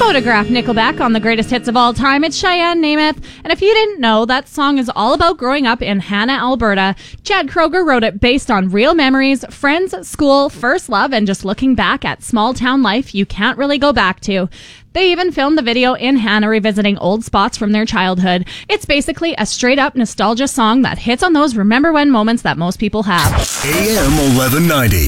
Photograph Nickelback on the greatest hits of all time. It's Cheyenne Nemeth. And if you didn't know, that song is all about growing up in Hanna, Alberta. Chad Kroeger wrote it based on real memories, friends, school, first love, and just looking back at small town life you can't really go back to. They even filmed the video in Hanna revisiting old spots from their childhood. It's basically a straight-up nostalgia song that hits on those remember when moments that most people have. AM 1190.